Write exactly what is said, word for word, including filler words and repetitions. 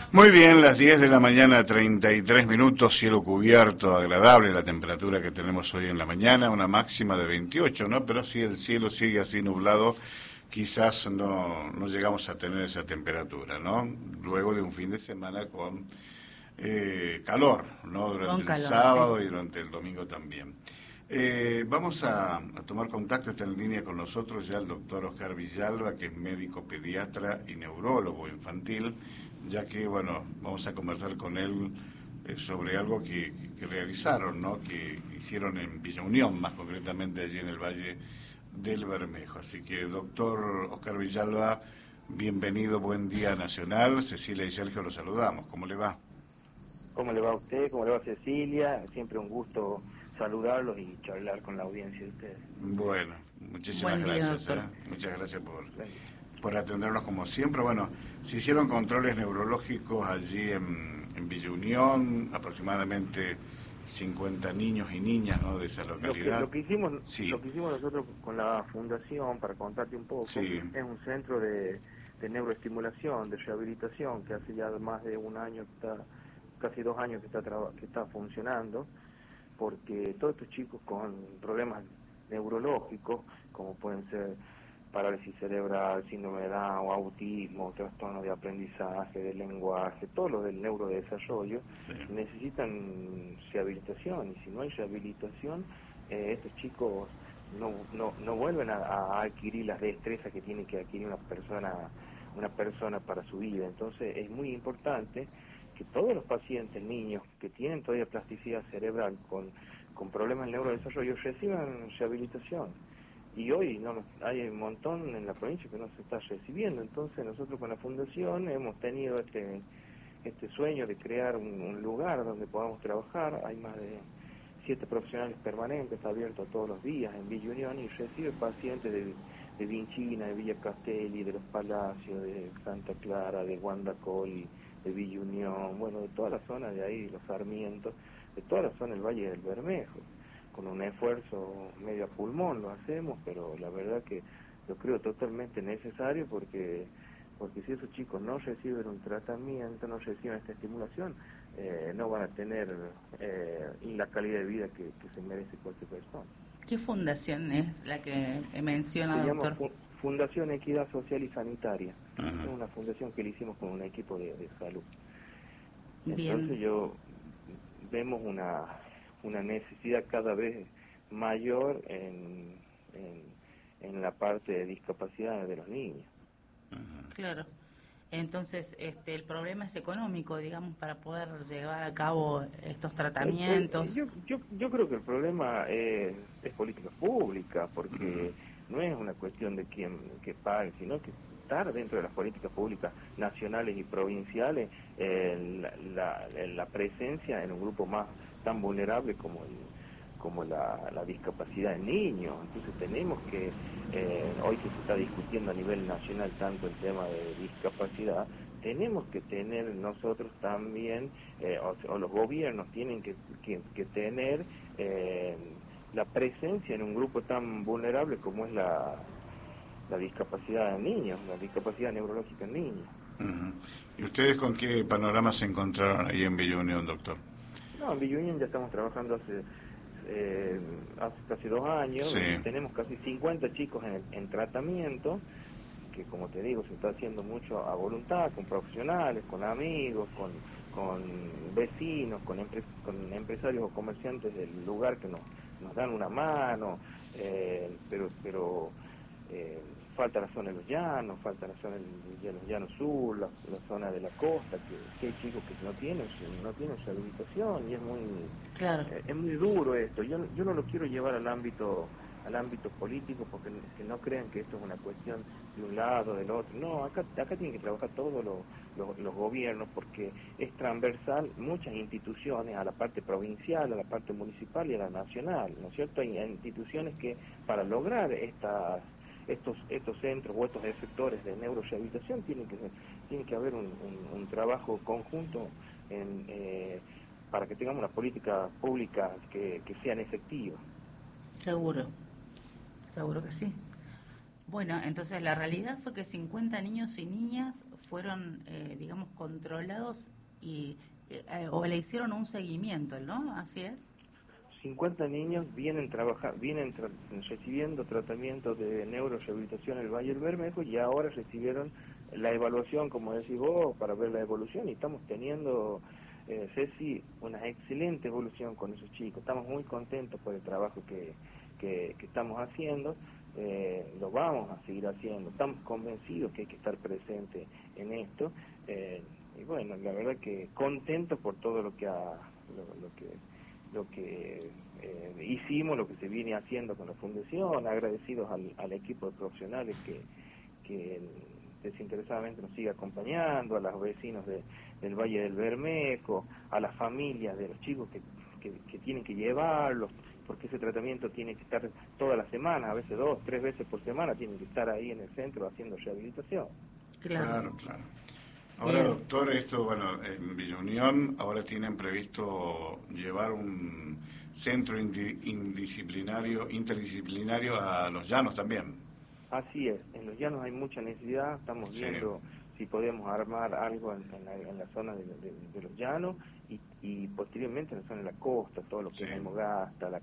Muy bien, las diez de la mañana, treinta y tres minutos, cielo cubierto, agradable la temperatura que tenemos hoy en la mañana, una máxima de veintiocho, ¿no? Pero si el cielo sigue así nublado, quizás no, no llegamos a tener esa temperatura, ¿no? Luego de un fin de semana con eh, calor, ¿no? Durante Con el calor, sí. sábado y durante el domingo también. Eh, vamos a, a tomar contacto, está en línea con nosotros ya el doctor Oscar Villalba, que es médico pediatra y neurólogo infantil, ya que, bueno, vamos a conversar con él eh, sobre algo que, que realizaron, ¿no? Que hicieron en Villa Unión, más concretamente allí en el Valle del Bermejo. Así que, doctor Oscar Villalba, bienvenido, buen día nacional. Cecilia y Sergio los saludamos. ¿Cómo le va? ¿Cómo le va a usted? ¿Cómo le va a Cecilia? Siempre un gusto saludarlos y charlar con la audiencia de ustedes. Bueno, muchísimas Buen día, gracias, doctor. ¿eh? Muchas gracias por, Buen día. por atendernos como siempre. Bueno, se hicieron controles neurológicos allí en, en Villa Unión, aproximadamente cincuenta niños y niñas, ¿no?, de esa Lo que, localidad. lo que hicimos, Sí, lo que hicimos nosotros con la fundación, para contarte un poco, sí, es un centro de, de neuroestimulación, de rehabilitación, que hace ya más de un año que está, casi dos años que está traba- que está funcionando, porque todos estos chicos con problemas neurológicos, como pueden ser parálisis cerebral, síndrome de Down, autismo, trastorno de aprendizaje, de lenguaje, todo lo del neurodesarrollo, sí. necesitan rehabilitación, y si no hay rehabilitación, eh, estos chicos no, no, no vuelven a, a adquirir las destrezas que tiene que adquirir una persona, una persona para su vida. Entonces es muy importante que todos los pacientes, niños que tienen todavía plasticidad cerebral con, con problemas de neurodesarrollo reciban rehabilitación. Y hoy no hay un montón en la provincia que no se está recibiendo. Entonces nosotros con la fundación hemos tenido este este sueño de crear un, un lugar donde podamos trabajar. Hay más de siete profesionales permanentes abiertos todos los días en Villa Unión, y recibe pacientes de, de Vinchina, de Villa Castelli, de Los Palacios, de Santa Clara, de Guandacoli, de Villa Unión, bueno, de toda la zona de ahí, Los Sarmientos, de toda la zona del Valle del Bermejo. Con un esfuerzo medio a pulmón lo hacemos, pero la verdad que lo creo totalmente necesario, porque porque si esos chicos no reciben un tratamiento, no reciben esta estimulación, eh, no van a tener eh, la calidad de vida que, que se merece cualquier persona. ¿Qué fundación es la que menciona, Se llama doctor? Fu- Fundación Equidad Social y Sanitaria. Es Ajá. una fundación que le hicimos con un equipo de, de salud. Entonces Bien, yo vemos una, una necesidad cada vez mayor en, en, en la parte de discapacidad de los niños. claro. Entonces, este, el problema es económico, digamos, para poder llevar a cabo estos El, el, tratamientos. yo, yo, yo creo que el problema es, es política pública, porque no es una cuestión de quién que pague, sino que estar dentro de las políticas públicas nacionales y provinciales, eh, la, la, la presencia en un grupo más tan vulnerable como el, como la, la discapacidad de niños. Entonces tenemos que, eh, hoy que se está discutiendo a nivel nacional tanto el tema de discapacidad, tenemos que tener nosotros también, eh, o, o los gobiernos tienen que, que, que tener eh, la presencia en un grupo tan vulnerable como es la, la discapacidad de niños, la discapacidad neurológica en niños. Ujú. ¿Y ustedes con qué panorama se encontraron ahí en Villa Unión, doctor? No, en Villa Unión ya estamos trabajando hace, eh, hace casi dos años, Sí, tenemos casi cincuenta chicos en, en tratamiento, que como te digo se está haciendo mucho a voluntad, con profesionales, con amigos, con, con vecinos, con, empre con empresarios o comerciantes del lugar que nos, nos dan una mano, eh, pero pero eh, falta la zona de los llanos, falta la zona de los llanos sur, la, la zona de la costa, que, que hay chicos que no tienen no tienen rehabilitación, y es muy Claro, eh, es muy duro esto. Yo yo no lo quiero llevar al ámbito al ámbito político, porque que no crean que esto es una cuestión de un lado, del otro. No, acá acá tienen que trabajar todos los, los, los gobiernos, porque es transversal muchas instituciones, a la parte provincial, a la parte municipal y a la nacional, ¿no es cierto? Hay instituciones que para lograr estas estos estos centros o estos sectores de neurorehabilitación tienen que tiene que haber un, un, un trabajo conjunto en, eh, para que tengamos una política pública que, que sean efectivas. seguro, seguro que sí. Bueno, entonces la realidad fue que cincuenta niños y niñas fueron, eh, digamos, controlados y eh, o le hicieron un seguimiento, ¿no? Así es. cincuenta niños vienen trabajar, vienen tra recibiendo tratamiento de neurorehabilitación en el Valle del Bermejo y ahora recibieron la evaluación, como decís vos, para ver la evolución y estamos teniendo, eh, Ceci, una excelente evolución con esos chicos. Estamos muy contentos por el trabajo que, que, que estamos haciendo, eh, lo vamos a seguir haciendo, estamos convencidos que hay que estar presente en esto eh, y bueno, la verdad que contentos por todo lo que ha, lo, lo que lo que eh, hicimos, lo que se viene haciendo con la fundación, agradecidos al, al equipo de profesionales que, que desinteresadamente nos sigue acompañando, a los vecinos de, del Valle del Bermejo, a las familias de los chicos que, que, que tienen que llevarlos, porque ese tratamiento tiene que estar toda la semana, a veces dos, tres veces por semana, tienen que estar ahí en el centro haciendo rehabilitación. Claro. Claro, claro. Ahora, Bien. doctor, esto, bueno, en Villa Unión ahora tienen previsto llevar un centro indi- indisciplinario, interdisciplinario a Los Llanos también. Así es, en los llanos hay mucha necesidad, estamos Sí, viendo si podemos armar algo en, en, la, en la zona de, de, de los llanos y, y posteriormente en la zona de la costa, todo lo que sí. es Almogasta, la